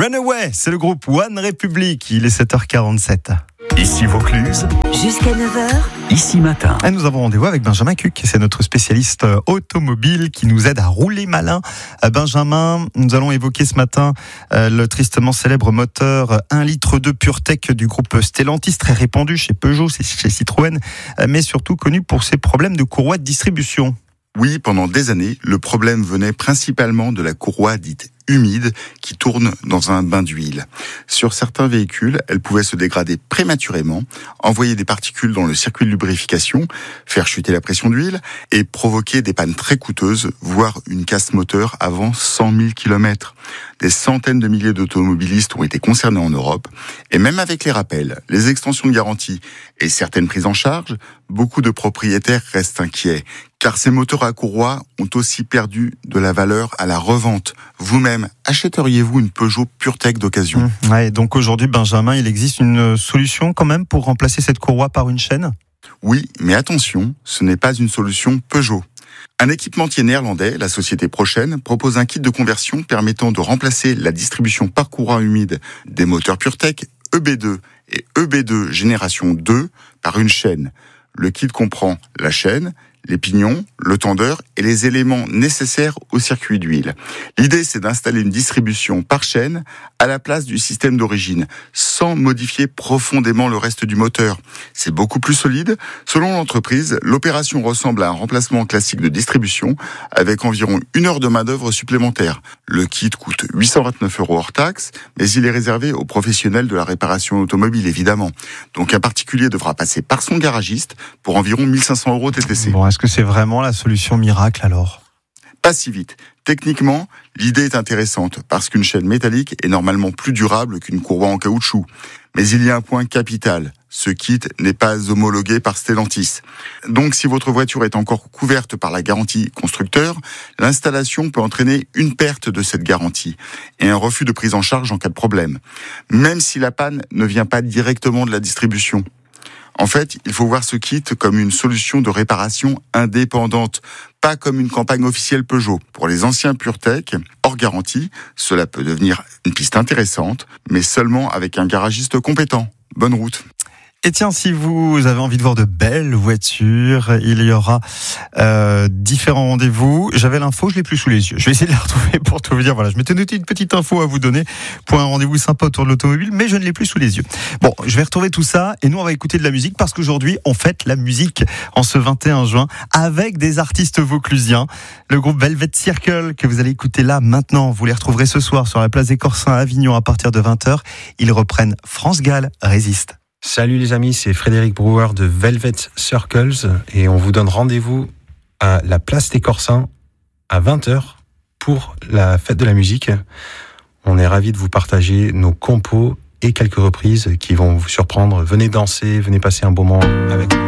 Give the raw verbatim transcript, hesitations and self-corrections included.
Runaway, c'est le groupe One Republic. Il est sept heures quarante-sept. Ici Vaucluse. Jusqu'à neuf heures. Ici Matin. Et nous avons rendez-vous avec Benjamin Cuc. C'est notre spécialiste automobile qui nous aide à rouler malin. Benjamin, nous allons évoquer ce matin le tristement célèbre moteur un litre deux PureTech du groupe Stellantis, très répandu chez Peugeot, chez Citroën, mais surtout connu pour ses problèmes de courroie de distribution. Oui, pendant des années, le problème venait principalement de la courroie dite humide qui tourne dans un bain d'huile. Sur certains véhicules, elle pouvait se dégrader prématurément, envoyer des particules dans le circuit de lubrification, faire chuter la pression d'huile et provoquer des pannes très coûteuses, voire une casse moteur avant cent mille kilomètres. Des centaines de milliers d'automobilistes ont été concernés en Europe et même avec les rappels, les extensions de garantie et certaines prises en charge, beaucoup de propriétaires restent inquiets car ces moteurs à courroie ont aussi perdu de la valeur à la revente. Vous-même, achèteriez-vous une Peugeot PureTech d'occasion ? Mmh, ouais, donc aujourd'hui, Benjamin, il existe une solution quand même pour remplacer cette courroie par une chaîne ? Oui, mais attention, ce n'est pas une solution Peugeot. Un équipementier néerlandais, la société Prochaine, propose un kit de conversion permettant de remplacer la distribution par courroie humide des moteurs PureTech E B deux et E B deux génération deux par une chaîne. Le kit comprend la chaîne, les pignons, le tendeur et les éléments nécessaires au circuit d'huile. L'idée, c'est d'installer une distribution par chaîne à la place du système d'origine, sans modifier profondément le reste du moteur. C'est beaucoup plus solide. Selon l'entreprise, l'opération ressemble à un remplacement classique de distribution avec environ une heure de main-d'œuvre supplémentaire. Le kit coûte huit cent vingt-neuf euros hors taxe, mais il est réservé aux professionnels de la réparation automobile, évidemment. Donc un particulier devra passer par son garagiste pour environ mille cinq cents euros T T C. Bon, est-ce que c'est vraiment la solution miracle alors ? Pas si vite. Techniquement, l'idée est intéressante parce qu'une chaîne métallique est normalement plus durable qu'une courroie en caoutchouc. Mais il y a un point capital. Ce kit n'est pas homologué par Stellantis. Donc si votre voiture est encore couverte par la garantie constructeur, l'installation peut entraîner une perte de cette garantie et un refus de prise en charge en cas de problème, même si la panne ne vient pas directement de la distribution. En fait, il faut voir ce kit comme une solution de réparation indépendante, pas comme une campagne officielle Peugeot. Pour les anciens PureTech, hors garantie, cela peut devenir une piste intéressante, mais seulement avec un garagiste compétent. Bonne route. Et tiens, si vous avez envie de voir de belles voitures, il y aura euh, différents rendez-vous. J'avais l'info, je l'ai plus sous les yeux. Je vais essayer de la retrouver pour tout vous dire. Voilà, je m'étais noté une petite info à vous donner pour un rendez-vous sympa autour de l'automobile, mais je ne l'ai plus sous les yeux. Bon, je vais retrouver tout ça et nous on va écouter de la musique parce qu'aujourd'hui on fête la musique en ce vingt et un juin avec des artistes vauclusiens. Le groupe Velvet Circle que vous allez écouter là maintenant, vous les retrouverez ce soir sur la place des Corsins à Avignon à partir de vingt heures. Ils reprennent France Gall, Résiste. Salut les amis, c'est Frédéric Brouwer de Velvet Circles et on vous donne rendez-vous à la place des Corsins à vingt heures pour la fête de la musique. On est ravis de vous partager nos compos et quelques reprises qui vont vous surprendre. Venez danser, venez passer un bon moment avec nous.